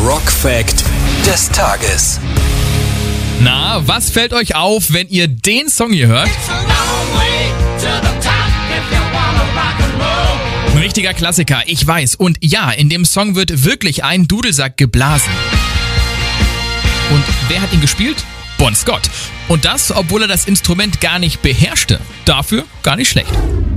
Rock-Fact des Tages. Na, was fällt euch auf, wenn ihr den Song hier hört? Ein richtiger Klassiker, ich weiß. Und ja, in dem Song wird wirklich ein Dudelsack geblasen. Und wer hat ihn gespielt? Bon Scott. Und das, obwohl er das Instrument gar nicht beherrschte. Dafür gar nicht schlecht.